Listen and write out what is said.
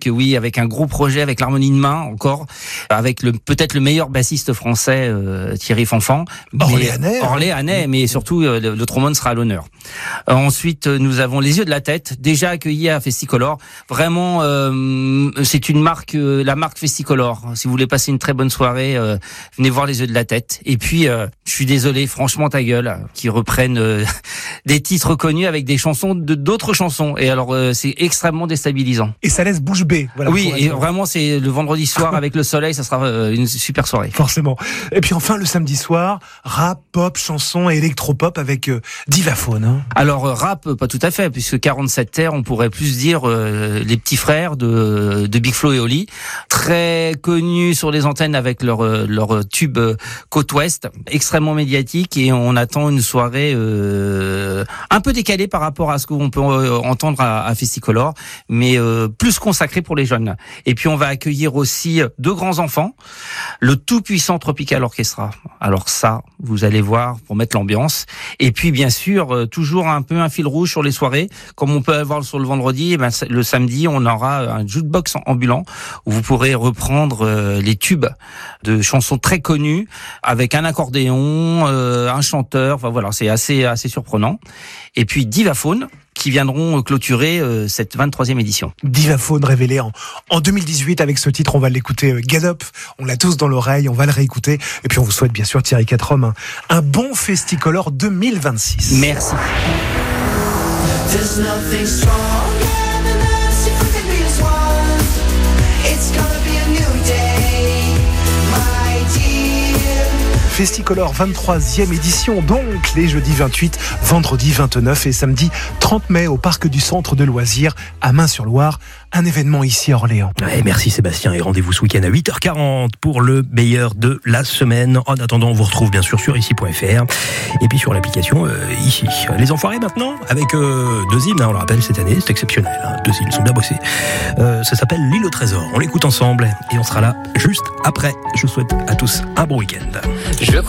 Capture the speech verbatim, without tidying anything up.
avec oui, avec un gros projet, avec l'harmonie de main encore, avec le peut-être le meilleur bassiste français, euh, Thierry Fanfan. Orléanais. Orléanais, mais surtout euh, le, le trombone sera à l'honneur. Euh, ensuite, nous avons Les Yeux de la Tête, déjà accueilli à Festicolor. Vraiment, euh, c'est une marque, euh, la marque Festicolor. Si vous voulez passer une très bonne soirée, euh, venez voir Les Yeux de la Tête. Et puis, euh, je suis désolé, franchement, ta gueule, qui reprennent euh, des titres connus avec des chansons de d'autres chansons. Et alors, euh, c'est extrêmement déstabilisant. Et ça laisse bouche bée. Voilà, oui, et vraiment, c'est le vendredi soir avec le soleil, ça sera euh, une super soirée. Forcément. Et puis enfin, le samedi soir, rap, pop, chanson et électropop avec euh, Divaphone. Hein. Alors, euh, rap, pas tout à fait, puisque quarante-sept terres, on pourrait plus dire euh, les petits frères de, de Big Flo et Oli, très connus sur les antennes avec leur, leur tube euh, Côte Ouest, extrêmement médiatique, et on attend une soirée euh, un peu décalée par rapport à ce qu'on peut euh, entendre à, à Festicolor, mais euh, plus consacrée pour les jeunes. Et puis on va accueillir aussi deux grands enfants, le tout puissant Tropical Orchestra. Alors ça, vous allez voir pour mettre l'ambiance. Et puis bien sûr, euh, toujours un peu un fil rouge sur les soirées, comme on peut avoir sur le vendredi. Et ben, le samedi, on aura un jukebox ambulant où vous pourrez reprendre euh, les tubes de chansons très connues avec un accordéon, euh, un chanteur. Enfin voilà, c'est assez assez surprenant. Et puis Divaphone, qui viendront clôturer euh, cette vingt-troisième édition. Divaphone révélé en, en deux mille dix-huit avec ce titre, on va l'écouter, euh, Get Up, on l'a tous dans l'oreille, on va le réécouter, et puis on vous souhaite bien sûr, Thierry Quatrom, un, un bon Festicolor deux mille vingt-six. Merci. Festicolor vingt-troisième édition, donc les jeudis vingt-huit, vendredi vingt-neuf et samedi trente mai au Parc du Centre de Loisirs à Main-sur-Loire. Un événement ici à Orléans. Ouais, merci Sébastien, et rendez-vous ce week-end à huit heures quarante pour le meilleur de la semaine. En attendant, on vous retrouve bien sûr sur ici point f r et puis sur l'application euh, ici. Les Enfoirés maintenant, avec euh, deux hymnes, hein, on le rappelle cette année, c'est exceptionnel, hein, deux hymnes sont bien bossés. Euh, ça s'appelle L'île au trésor, on l'écoute ensemble et on sera là juste après. Je vous souhaite à tous un bon week-end. Je